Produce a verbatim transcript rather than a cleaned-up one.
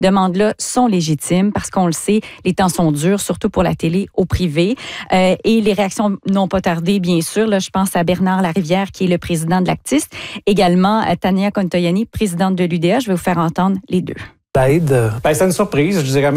demandes-là sont légitimes parce qu'on le sait, les temps sont durs, surtout pour la télé au privé. Euh, et les réactions n'ont pas tardé, bien sûr. Là, je pense à Bernard Larivière, qui est le président de l'Actis. Également, à Tania Contoyani, présidente de l'U D A. Je vais vous faire entendre les deux. L'aide, ben, c'est une surprise, je dirais.